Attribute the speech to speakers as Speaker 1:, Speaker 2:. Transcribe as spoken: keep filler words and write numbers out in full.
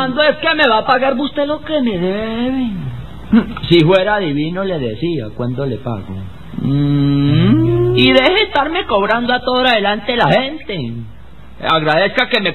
Speaker 1: ¿Cuándo es que me va a pagar usted lo que me debe? Si fuera divino le decía, ¿cuándo le pago? Mm. Y deje de estarme cobrando a todo adelante la gente. Agradezca que me